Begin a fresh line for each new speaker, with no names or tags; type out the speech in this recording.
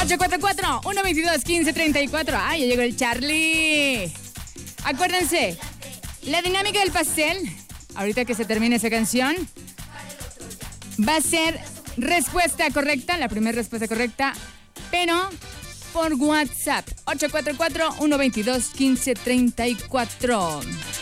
844-122-1534. Ay, ya llegó el Charlie. Acuérdense, la dinámica del pastel, ahorita que se termine esa canción, va a ser respuesta correcta, la primera respuesta correcta, pero por WhatsApp. 844-122-1534.